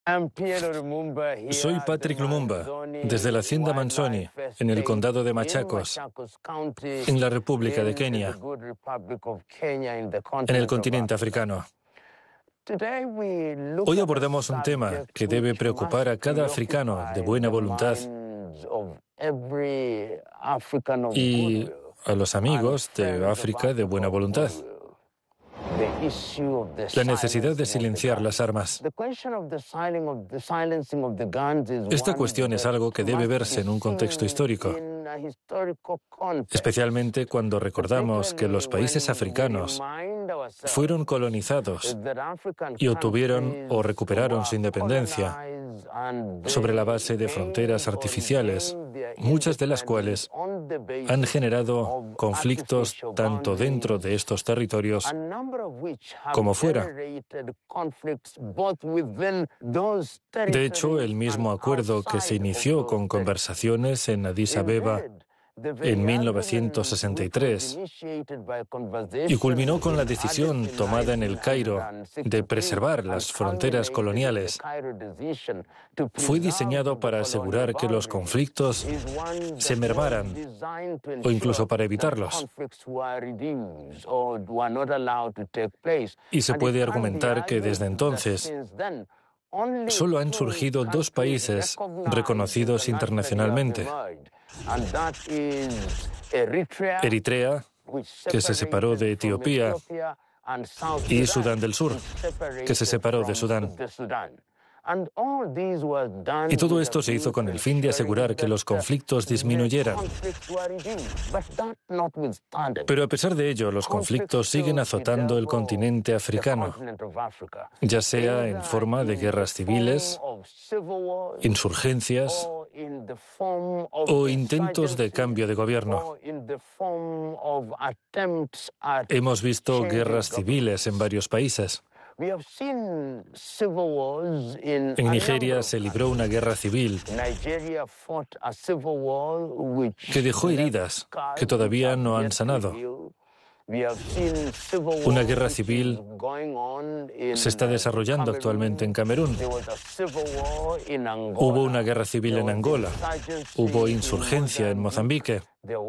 Soy Patrick Lumumba, desde la hacienda Manzoni, en el condado de Machakos, en la República de Kenia, en el continente africano. Hoy abordamos un tema que debe preocupar a cada africano de buena voluntad y a los amigos de África de buena voluntad. La necesidad de silenciar las armas. Esta cuestión es algo que debe verse en un contexto histórico, especialmente cuando recordamos que los países africanos fueron colonizados y obtuvieron o recuperaron su independencia sobre la base de fronteras artificiales, muchas de las cuales han generado conflictos tanto dentro de estos territorios como fuera. De hecho, el mismo acuerdo que se inició con conversaciones en Addis Abeba en 1963 y culminó con la decisión tomada en El Cairo de preservar las fronteras coloniales, fue diseñado para asegurar que los conflictos se mermaran o incluso para evitarlos. Y se puede argumentar que desde entonces solo han surgido dos países reconocidos internacionalmente: Eritrea, que se separó de Etiopía, y Sudán del Sur, que se separó de Sudán. Y todo esto se hizo con el fin de asegurar que los conflictos disminuyeran. Pero a pesar de ello, los conflictos siguen azotando el continente africano, ya sea en forma de guerras civiles, insurgencias o intentos de cambio de gobierno. Hemos visto guerras civiles en varios países. En Nigeria se libró una guerra civil que dejó heridas que todavía no han sanado. Una guerra civil se está desarrollando actualmente en Camerún. Hubo una guerra civil en Angola. Hubo insurgencia en Mozambique.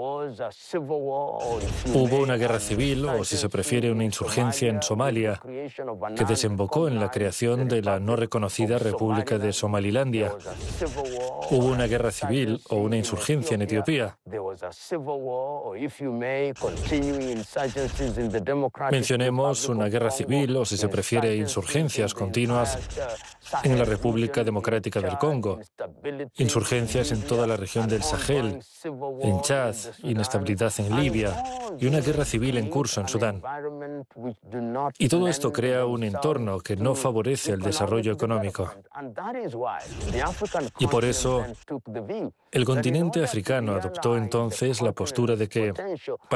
Hubo una guerra civil, o si se prefiere, una insurgencia en Somalia, que desembocó en la creación de la no reconocida República de Somalilandia. Hubo una guerra civil o una insurgencia en Etiopía. Mencionemos una guerra civil, o si se prefiere, insurgencias continuas en la República Democrática del Congo, insurgencias en toda la región del Sahel, en Chad, inestabilidad en Libia y una guerra civil en curso en Sudán. Y todo esto crea un entorno que no favorece el desarrollo económico. Y por eso, el continente africano adoptó entonces la postura de que